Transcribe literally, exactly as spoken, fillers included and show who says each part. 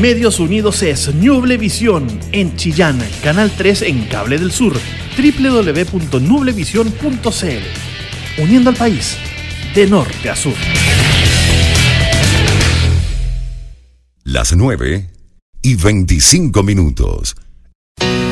Speaker 1: Medios Unidos es Nublevisión en Chillán, Canal tres en Cable del Sur, doble u doble u doble u punto nublevisión punto c l. Uniendo al país de norte a sur.
Speaker 2: Las nueve y veinticinco minutos.